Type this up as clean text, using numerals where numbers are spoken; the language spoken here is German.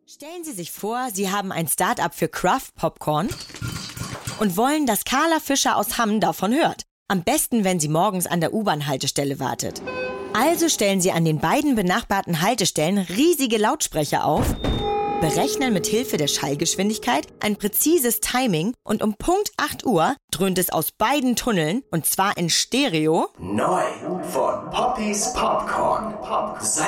Stellen Sie sich vor, Sie haben ein Start-up für Craft Popcorn und wollen, dass Carla Fischer aus Hamm davon hört. Am besten, wenn sie morgens an der U-Bahn-Haltestelle wartet. Also stellen Sie an den beiden benachbarten Haltestellen riesige Lautsprecher auf, berechnen mit Hilfe der Schallgeschwindigkeit ein präzises Timing und um Punkt 8 Uhr dröhnt es aus beiden Tunneln, und zwar in Stereo. Neu von Poppys Popcorn.